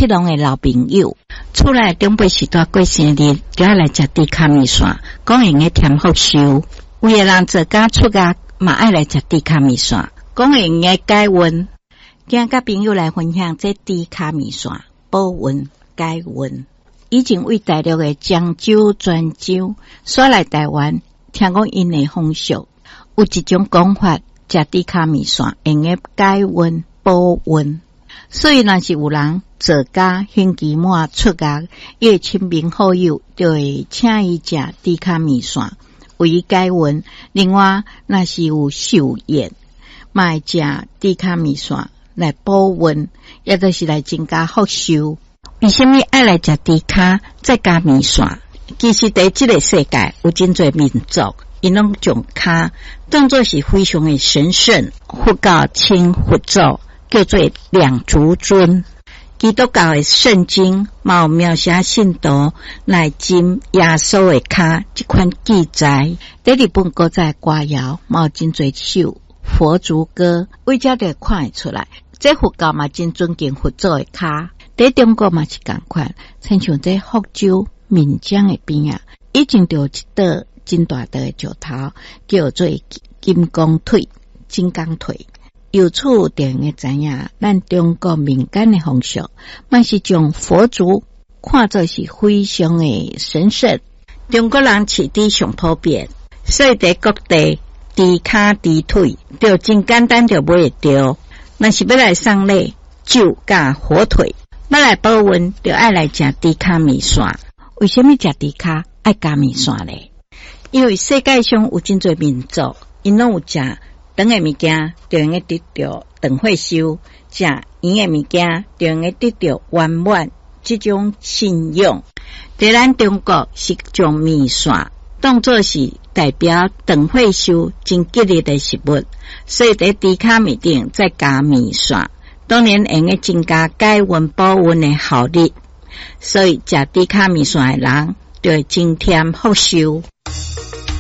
七龙的老朋友，厝内长辈时代过生日，就要来食猪脚米线，讲用个添福寿。有个人自家出家，嘛爱来食猪脚米线，讲用个解温。今甲朋友来分享这猪脚米线，保温解温。以前为大陆的漳州、泉州刷来台湾，听讲因的风俗有一种讲法，食猪脚米线用个解温保温。所以若是有人自家兴期末出家，伊的亲朋好友就会请伊食猪脚米线为伊解温。另外若是有寿宴，嘛会食猪脚米线来保温，也就是来增加福寿。为什么爱来食猪脚再加米线？其实在这个世界有真侪民族，因拢将脚当作是非常的神圣。佛教称佛祖叫做两足尊，基督教的圣经嘛有描写信徒来浸耶稣的脚这款记载。在日本国在歌谣嘛有真侪首佛祖歌，为遮就看会出来。这佛教嘛真尊敬佛祖的脚，在中国嘛是同款，亲像在福州闽江的边啊，已经就有一道真大道的石头，叫做金刚腿、金刚腿。由此就应该知影，咱中国民间的风俗，嘛是将佛祖看作是非常的神圣。中国人饲猪上普遍，所以在各地猪脚猪腿就真简单就买得到。若是要来送礼，酒加火腿；要来保温，就爱来食猪脚米线。为什么食猪脚爱加米线呢？因为世界上有真侪民族，因拢有食长的物件，就用个得到长岁寿；食圆的物件，就用个得到圆满。这种信仰，在咱中国是将米线当作是代表长岁寿真吉利的食物，所以在猪脚面顶再加米线，当然用个增加解温保温的效力。所以食猪脚米线的人就会增添福寿。